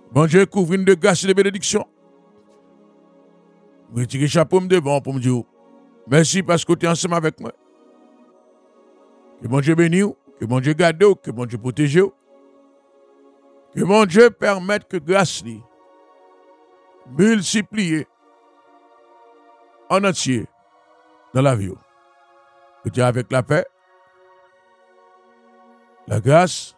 Bon Dieu, couvre de grâce et de bénédiction. Je retire le chapeau devant pour me dire merci parce que tu es ensemble avec moi. Que bon Dieu bénisse, que bon Dieu garde, que bon Dieu protège. Que mon Dieu permette que grâce lui multiplie en entier dans la vie. Que tu es avec la paix, la grâce